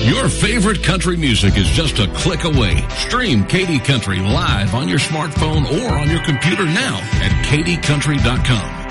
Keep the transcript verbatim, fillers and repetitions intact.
Your favorite country music is just a click away. Stream Katy Country live on your smartphone or on your computer now at katy country dot com.